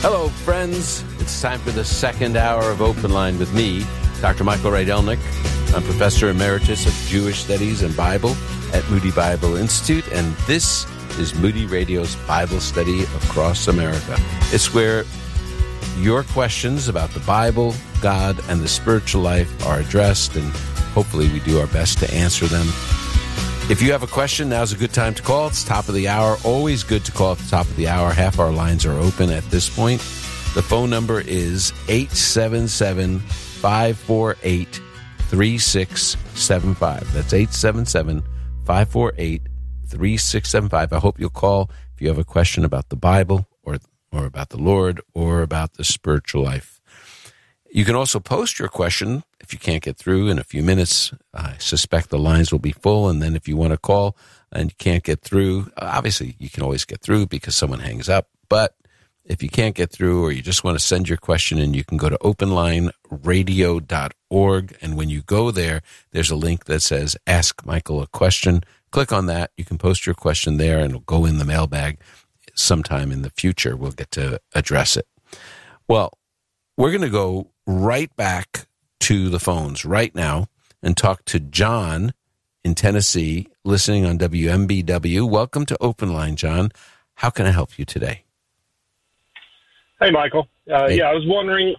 Hello, friends. It's time for the second hour of Open Line with me, Dr. Michael Rydelnik. I'm Professor Emeritus of Jewish Studies and Bible at Moody Bible Institute, and this is Moody Radio's Bible Study Across America. It's where your questions about the Bible, God, and the spiritual life are addressed, and hopefully we do our best to answer them. If you have a question, now's a good time to call. It's top of the hour. Always good to call at the top of the hour. Half our lines are open at this point. The phone number is 877-548-3675. That's 877-548-3675. I hope you'll call if you have a question about the Bible or about the Lord or about the spiritual life. You can also post your question if you can't get through in a few minutes. I suspect the lines will be full, and then if you want to call and you can't get through, obviously you can always get through because someone hangs up. But if you can't get through or you just want to send your question in, you can go to openlineradio.org, and when you go there, there's a link that says Ask Michael a Question. Click on that. You can post your question there, and it'll go in the mailbag sometime in the future. We'll get to address it. Well, we're going to go right back to the phones right now and talk to John in Tennessee, listening on WMBW. Welcome to Open Line, John. How can I help you today? Hey, Michael. Hey. Yeah, I was wondering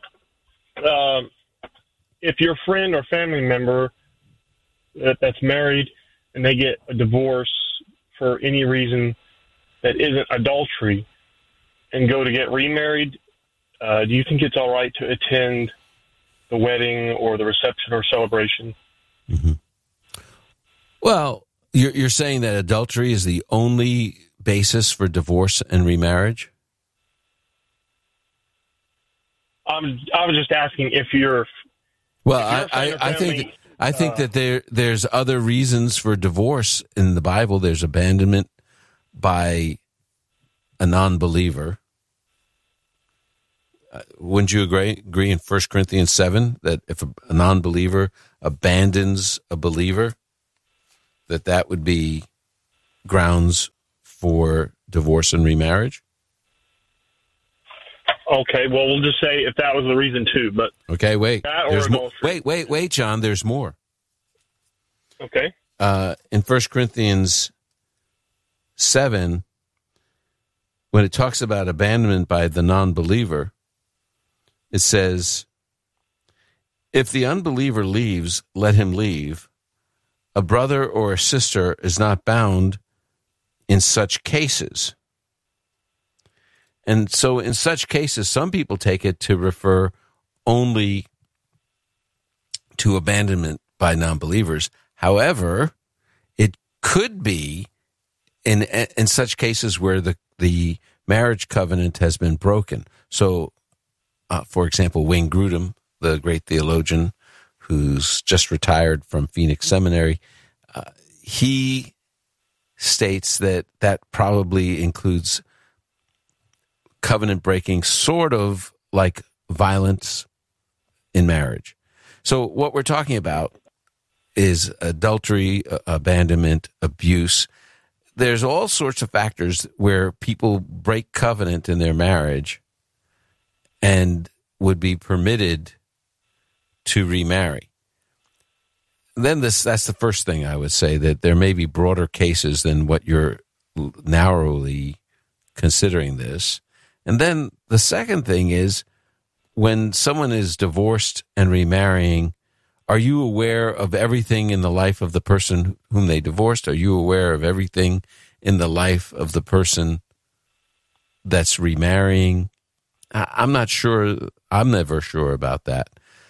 if your friend or family member that's married and they get a divorce for any reason that isn't adultery and go to get remarried, do you think it's all right to attend the wedding or the reception or celebration? Mm-hmm. Well, you're saying that adultery is the only basis for divorce and remarriage? I was just asking if you're. Well, I think that there's other reasons for divorce in the Bible. There's abandonment by a non-believer. Wouldn't you agree in 1 Corinthians 7 that if a non-believer abandons a believer, that would be grounds for divorce and remarriage? Okay, well, we'll just say if that was the reason too, but... Okay, wait. Wait, John, there's more. Okay. In 1 Corinthians 7, when it talks about abandonment by the non-believer, it says, if the unbeliever leaves, let him leave. A brother or a sister is not bound in such cases. And so in such cases, some people take it to refer only to abandonment by non-believers. However, it could be in such cases where the marriage covenant has been broken. So, for example, Wayne Grudem, the great theologian who's just retired from Phoenix Seminary, he states that probably includes covenant breaking, sort of like violence in marriage. So what we're talking about is adultery, abandonment, abuse. There's all sorts of factors where people break covenant in their marriage and would be permitted to remarry. Then that's the first thing I would say, that there may be broader cases than what you're narrowly considering this. And then the second thing is, when someone is divorced and remarrying, are you aware of everything in the life of the person whom they divorced? Are you aware of everything in the life of the person that's remarrying? I'm not sure. I'm never sure about that.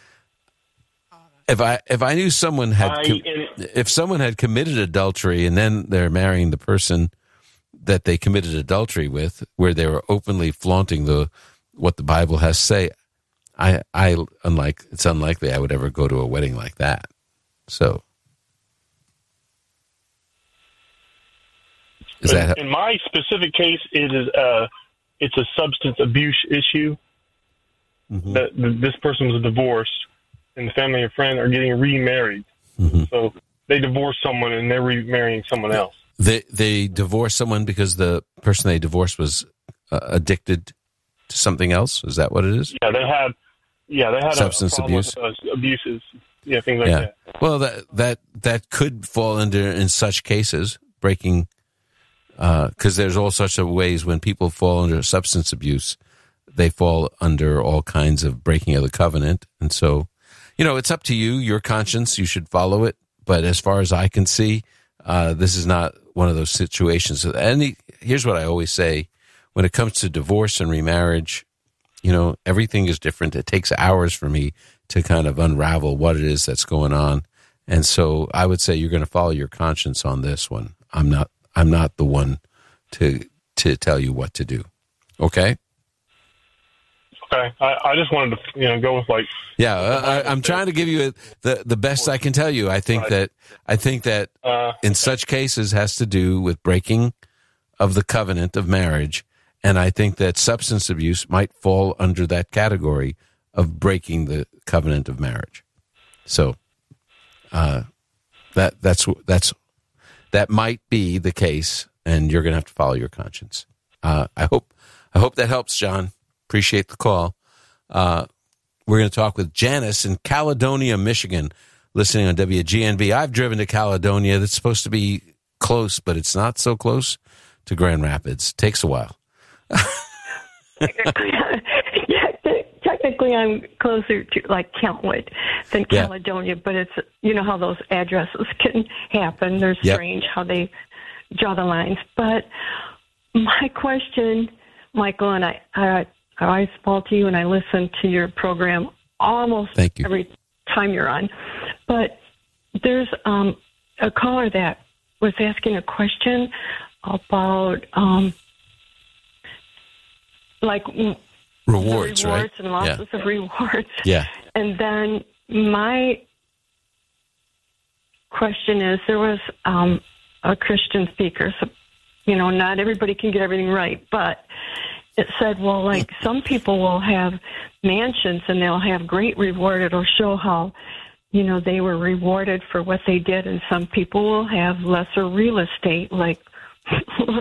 If I knew someone if someone had committed adultery and then they're marrying the person that they committed adultery with, where they were openly flaunting what the Bible has to say, it's unlikely I would ever go to a wedding like that. So, in my specific case, it's a substance abuse issue. Mm-hmm. That this person was divorced, and the family and friend are getting remarried. Mm-hmm. So they divorced someone and they're remarrying someone else. They divorced someone because the person they divorced was addicted to something else? Is that what it is? Yeah, they had substance abuse, abuses, things like that. Well, that could fall under, in such cases, breaking, because there's all sorts of ways when people fall under substance abuse, they fall under all kinds of breaking of the covenant. And so, it's up to you, your conscience, you should follow it. But as far as I can see, this is not one of those situations. And here's what I always say, when it comes to divorce and remarriage, everything is different. It takes hours for me to kind of unravel what it is that's going on. And so I would say you're going to follow your conscience on this one. I'm not the one to tell you what to do. Okay? Okay. I just wanted to, go with I'm trying to give you the best I can tell you. I think that in such cases has to do with breaking of the covenant of marriage. And I think that substance abuse might fall under that category of breaking the covenant of marriage. So, that might be the case, and you're going to have to follow your conscience. I hope that helps, John. Appreciate the call. We're going to talk with Janice in Caledonia, Michigan, listening on WGNB. I've driven to Caledonia. That's supposed to be close, but it's not so close to Grand Rapids. Takes a while. Technically, I'm closer to Kentwood than Caledonia, but it's how those addresses can happen. They're strange how they draw the lines. But my question, Michael, and I always fall to you, and I listen to your program almost every time you're on. But there's a caller that was asking a question about rewards, right? And losses of rewards. Yeah. And then my question is, there was a Christian speaker, so, not everybody can get everything right, but it said, some people will have mansions and they'll have great reward. It'll show how, they were rewarded for what they did, and some people will have lesser real estate, like